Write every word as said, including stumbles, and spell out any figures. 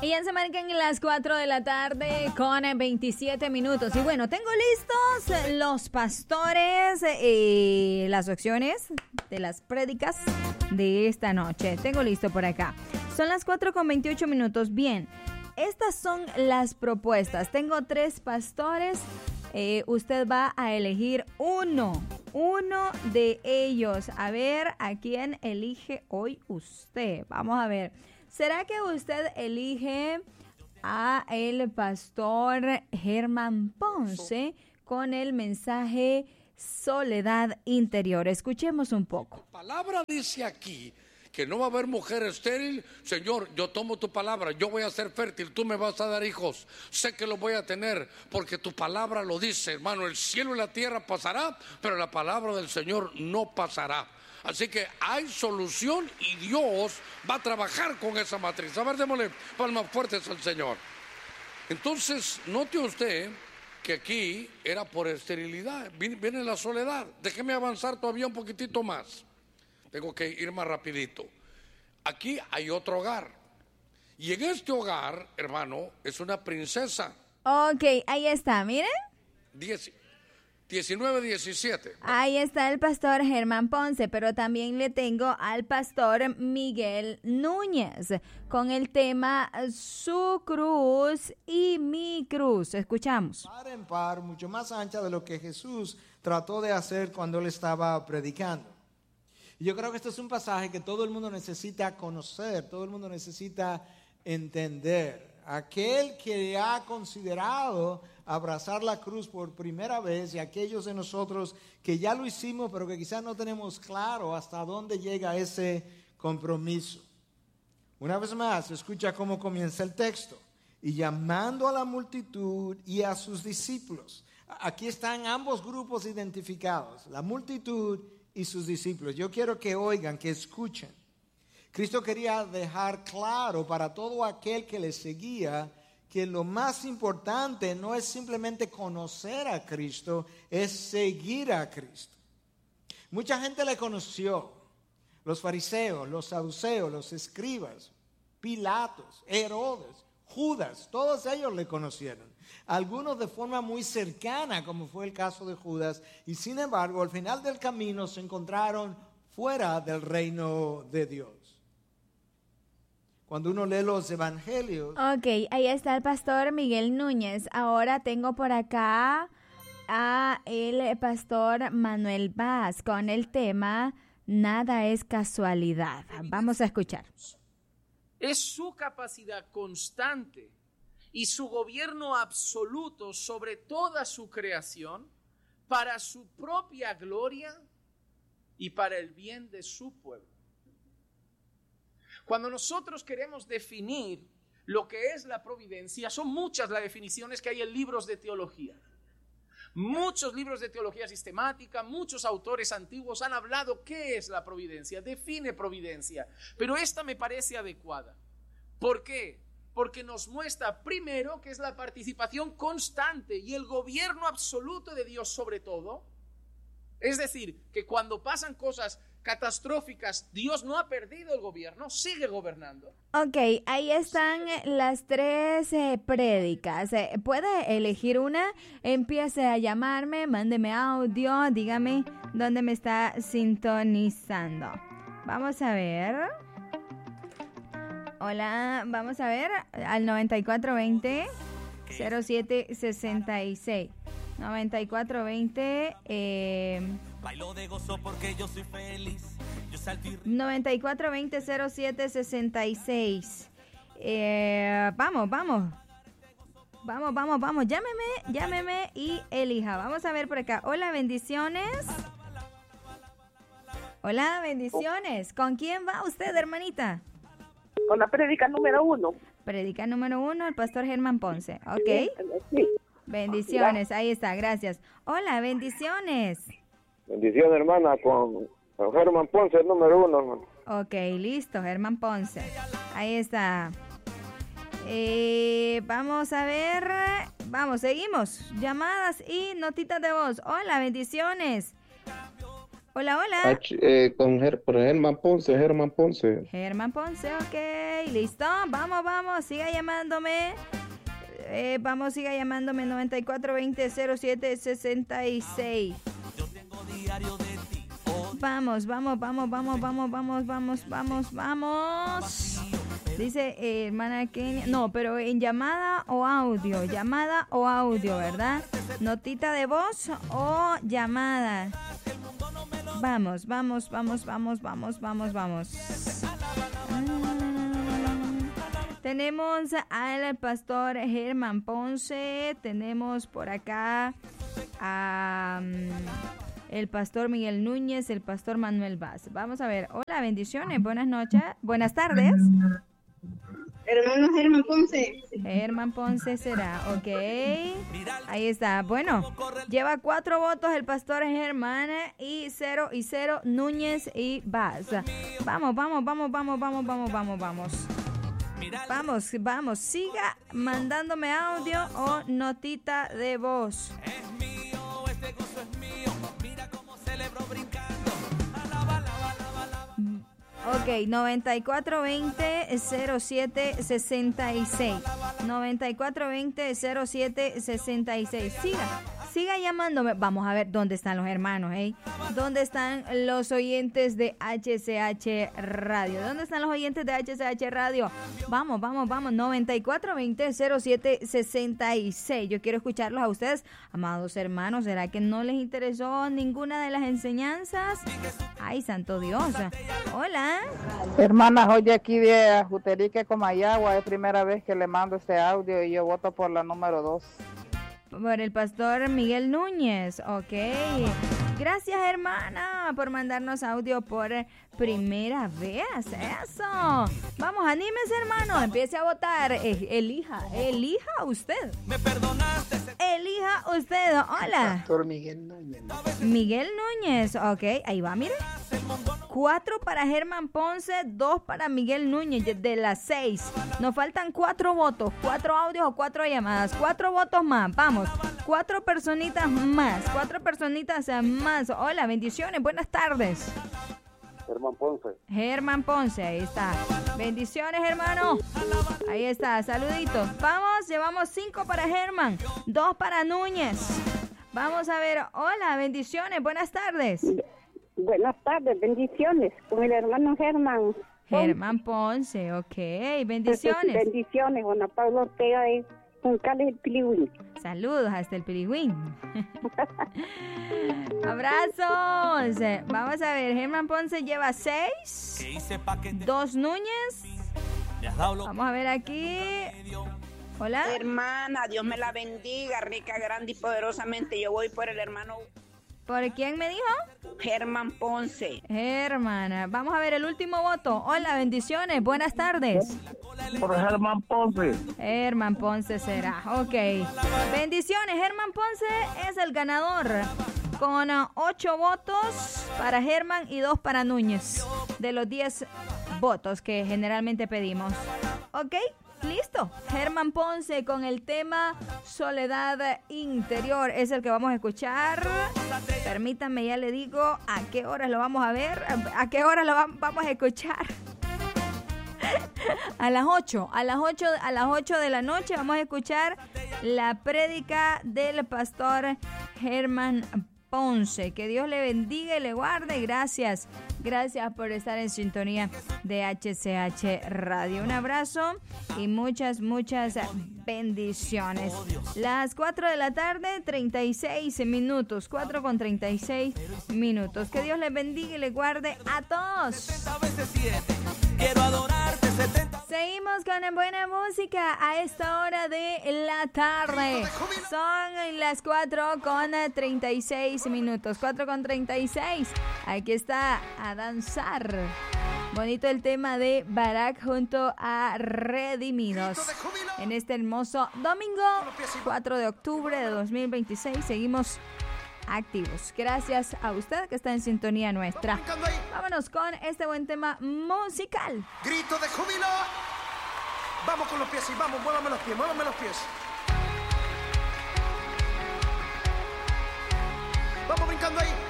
Y ya se marcan las cuatro de la tarde con veintisiete minutos. Y bueno, tengo listos los pastores y eh, las opciones de las prédicas de esta noche. Tengo listo por acá. Son las cuatro con veintiocho minutos. Bien, estas son las propuestas. Tengo tres pastores. Eh, usted va a elegir uno. Uno de ellos. A ver a quién elige hoy usted. Vamos a ver. ¿Será que usted elige a el pastor Germán Ponce con el mensaje Soledad Interior? Escuchemos un poco. La palabra dice aquí que no va a haber mujer estéril. Señor, yo tomo tu palabra, yo voy a ser fértil, tú me vas a dar hijos, sé que los voy a tener porque tu palabra lo dice, hermano. El cielo y la tierra pasará, pero la palabra del Señor no pasará. Así que hay solución y Dios va a trabajar con esa matriz. A ver, démosle palmas fuertes al Señor. Entonces, note usted que aquí era por esterilidad, viene la soledad. Déjeme avanzar todavía un poquitito más. Tengo que ir más rapidito. Aquí hay otro hogar. Y en este hogar, hermano, es una princesa. Ok, ahí está, miren. Diez. diecinueve diecisiete. Ahí está el pastor Germán Ponce, pero también le tengo al pastor Miguel Núñez con el tema Su cruz y mi cruz. Escuchamos. Par en par, mucho más ancha de lo que Jesús trató de hacer cuando él estaba predicando. Y yo creo que este es un pasaje que todo el mundo necesita conocer, todo el mundo necesita entender. Aquel que ha considerado abrazar la cruz por primera vez y aquellos de nosotros que ya lo hicimos pero que quizás no tenemos claro hasta dónde llega ese compromiso. Una vez más, escucha cómo comienza el texto. Y llamando a la multitud y a sus discípulos. Aquí están ambos grupos identificados, la multitud y sus discípulos. Yo quiero que oigan, que escuchen. Cristo quería dejar claro para todo aquel que le seguía que lo más importante no es simplemente conocer a Cristo, es seguir a Cristo. Mucha gente le conoció, los fariseos, los saduceos, los escribas, Pilatos, Herodes, Judas, todos ellos le conocieron. Algunos de forma muy cercana, como fue el caso de Judas, y sin embargo al final del camino se encontraron fuera del reino de Dios. Cuando uno lee los evangelios. Ok, ahí está el pastor Miguel Núñez. Ahora tengo por acá a el pastor Manuel Vaz con el tema Nada es casualidad. Vamos a escuchar. Es su capacidad constante y su gobierno absoluto sobre toda su creación para su propia gloria y para el bien de su pueblo. Cuando nosotros queremos definir lo que es la providencia, son muchas las definiciones que hay en libros de teología. Muchos libros de teología sistemática, muchos autores antiguos han hablado qué es la providencia, define providencia, pero esta me parece adecuada. ¿Por qué? Porque nos muestra primero que es la participación constante y el gobierno absoluto de Dios sobre todo. Es decir, que cuando pasan cosas catastróficas, Dios no ha perdido el gobierno, sigue gobernando. Ok, ahí están las tres eh, prédicas. Eh, puede elegir una, empiece a llamarme, mándeme audio, dígame dónde me está sintonizando. Vamos a ver. Hola, vamos a ver al noventa y cuatro veinte cero siete sesenta y seis. noventa y cuatro veinte eh, Bailo de gozo porque yo soy feliz. Yo salto y... noventa y cuatro veinte cero siete sesenta y seis. Eh, vamos, vamos. Vamos, vamos, vamos. Llámeme, llámeme y elija. Vamos a ver por acá. Hola, bendiciones. Hola, bendiciones. ¿Con quién va usted, hermanita? Con la prédica número uno. Prédica número uno, el pastor Germán Ponce. Ok. Sí. Sí. Bendiciones, ahí está, gracias. Hola, bendiciones. Bendiciones, hermana, con, con Germán Ponce, el número uno, hermano. Ok, listo, Germán Ponce. Ahí está. Eh, vamos a ver. Vamos, seguimos. Llamadas y notitas de voz. Hola, bendiciones. Hola, hola. H, eh, con Ger, por Germán Ponce, Germán Ponce. Germán Ponce, ok. Listo. Vamos, vamos. Siga llamándome. Eh, vamos, siga llamándome noventa y cuatro veinte cero siete sesenta y seis. Vamos, vamos, vamos, vamos, vamos, vamos, vamos, vamos, vamos. Dice eh, hermana Kenia. No, pero en llamada o audio. Llamada o audio, ¿verdad? Notita de voz o llamada. Vamos, vamos, vamos, vamos, vamos, vamos, vamos. Tenemos al pastor Germán Ponce, tenemos por acá a um, el pastor Miguel Núñez, el pastor Manuel Vaz. Vamos a ver, hola, bendiciones, buenas noches, buenas tardes. Hermano Germán Ponce. Germán Ponce será, ok. Ahí está, bueno, lleva cuatro votos el pastor Germán y cero y cero Núñez y Vaz. Vamos, vamos, vamos, vamos, vamos, vamos, vamos, vamos. Vamos, vamos, siga mandándome audio o notita de voz. Es mío, este gozo es mío. Mira cómo celebro brincando. Alaba, alaba, alaba, alaba. Ok, noventa y cuatro veinte cero siete sesenta y seis. noventa y cuatro veinte cero siete sesenta y seis. Siga, siga llamándome. Vamos a ver dónde están los hermanos, ¿eh? ¿Dónde están los oyentes de H C H Radio? ¿Dónde están los oyentes de H C H Radio? Vamos, vamos, vamos. noventa y cuatro veinte cero siete sesenta y seis. Yo quiero escucharlos a ustedes, amados hermanos. ¿Será que no les interesó ninguna de las enseñanzas? Ay, santo Dios. Hola. Hermana, hoy aquí de Juterique, Comayagua, es primera vez que le mando este audio y yo voto por la número dos. Por el pastor Miguel Núñez, ok. Gracias, hermana, por mandarnos audio por primera vez. Eso. Vamos, anímese, hermano. Empiece a votar. Elija, elija usted. Me perdonaste. Elija usted. Hola. Pastor Miguel Núñez. Miguel Núñez, ok. Ahí va, mire. Cuatro para Germán Ponce, dos para Miguel Núñez, de las seis. Nos faltan cuatro votos, cuatro audios o cuatro llamadas. Cuatro votos más, vamos. Cuatro personitas más, cuatro personitas más. Hola, bendiciones, buenas tardes. Germán Ponce. Germán Ponce, ahí está. Bendiciones, hermano. Ahí está, saluditos. Vamos, llevamos cinco para Germán, dos para Núñez. Vamos a ver, hola, bendiciones, buenas tardes. Buenas tardes, bendiciones, con el hermano Germán. Germán Ponce, ok, bendiciones. Bendiciones, Juana Paula Ortega de Juncales el Piligüín. Saludos hasta el Piligüín. Abrazos. Vamos a ver, Germán Ponce lleva seis, dos Núñez. Vamos a ver aquí. Hola. Hermana, Dios me la bendiga, rica, grande y poderosamente. Yo voy por el hermano. ¿Por quién me dijo? Germán Ponce. Hermana, vamos a ver el último voto. Hola, bendiciones, buenas tardes. Por Germán Ponce. Germán Ponce será, ok. Bendiciones, Germán Ponce es el ganador. Con uh, ocho votos para Germán y dos para Núñez. De los diez votos que generalmente pedimos. Ok. Listo, Germán Ponce con el tema Soledad Interior es el que vamos a escuchar. Permítanme, ya le digo a qué horas lo vamos a ver, a qué horas lo vamos a escuchar. A las ocho, a las ocho, a las ocho de la noche vamos a escuchar la prédica del pastor Germán Ponce. Que Dios le bendiga y le guarde. Gracias, gracias por estar en sintonía de H C H Radio. Un abrazo y muchas, muchas bendiciones. Las cuatro de la tarde, treinta y seis minutos. cuatro con treinta y seis minutos. Que Dios les bendiga y les guarde a todos. Quiero adorarte setenta. Seguimos con buena música a esta hora de la tarde. Son las cuatro con treinta y seis minutos. cuatro con treinta y seis. Aquí está a danzar. Bonito el tema de Barak junto a Redimidos. En este hermoso domingo, cuatro de octubre de dos mil veintiséis, seguimos activos. Gracias a usted que está en sintonía nuestra. Vámonos con este buen tema musical. Grito de júbilo. Vamos con los pies y vamos, muévame los pies, muévame los pies. Vamos brincando ahí.